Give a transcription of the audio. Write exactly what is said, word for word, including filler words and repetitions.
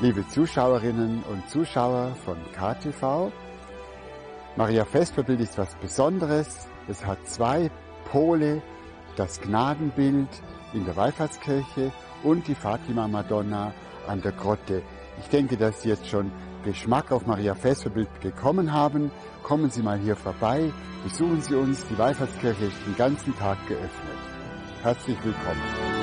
Liebe Zuschauerinnen und Zuschauer von K T V, Maria Vesperbild ist was Besonderes. Es hat zwei Pole, das Gnadenbild in der Wallfahrtskirche und die Fatima-Madonna an der Grotte. Ich denke, dass Sie jetzt schon Geschmack auf Maria Vesperbild bekommen haben. Kommen Sie mal hier vorbei, besuchen Sie uns. Die Wallfahrtskirche ist den ganzen Tag geöffnet. Herzlich willkommen.